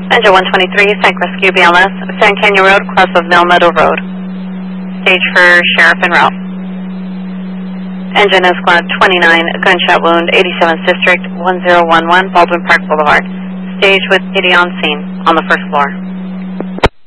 Engine 123, Psych Rescue BLS, San Canyon Road, cross of Mill Meadow Road. Stage for Sheriff and Ralph. Engine is squad 29, gunshot wound, 87th District, 1011, Baldwin Park Boulevard. Stage with idiot on scene on the first floor.